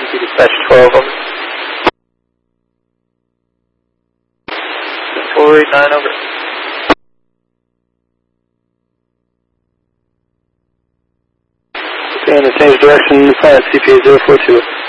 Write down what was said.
CP dispatch 12, over. 489, over. Okay, in the change direction, flight CP 042.